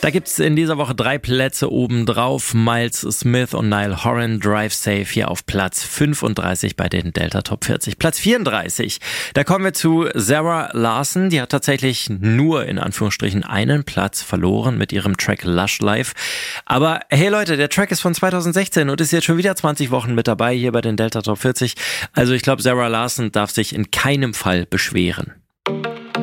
Da gibt's in dieser Woche 3 Plätze obendrauf. Miles Smith und Niall Horan, Drive Safe, hier auf Platz 35 bei den Delta Top 40. Platz 34, da kommen wir zu Zara Larsson. Die hat tatsächlich nur in Anführungsstrichen einen Platz verloren mit ihrem Track Lush Life. Aber hey Leute, der Track ist von 2016 und ist jetzt schon wieder 20 Wochen mit dabei hier bei den Delta Top 40. Also ich glaube, Zara Larsson darf sich in keinem Fall beschweren.